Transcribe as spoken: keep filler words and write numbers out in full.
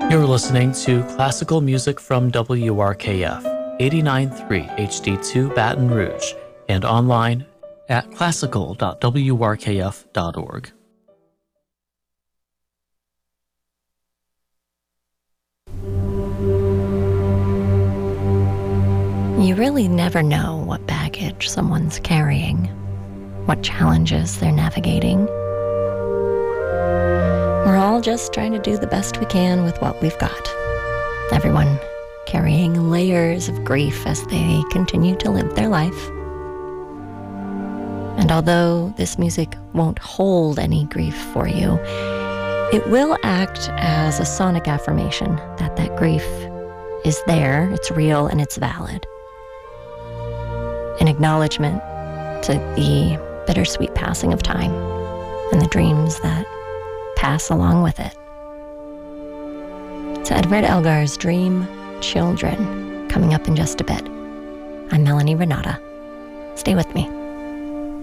You're listening to classical music from W R K F, eighty-nine point three H D two Baton Rouge, and online at classical dot w r k f dot org. You really never know what baggage someone's carrying, what challenges they're navigating. We're all just trying to do the best we can with what we've got. Everyone carrying layers of grief as they continue to live their life. And although this music won't hold any grief for you, it will act as a sonic affirmation that that grief is there, it's real, and it's valid. An acknowledgement to the bittersweet passing of time and the dreams that pass along with it. It's Edward Elgar's Dream Children, coming up in just a bit. I'm Melanie Renata. Stay with me.